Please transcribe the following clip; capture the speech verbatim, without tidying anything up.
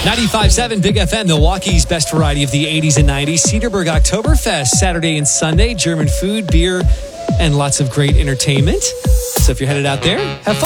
ninety-five point seven Big F M, Milwaukee's best variety of the eighties and nineties. Cedarburg Oktoberfest, Saturday and Sunday. German food, beer, and lots of great entertainment. So if you're headed out there, have fun.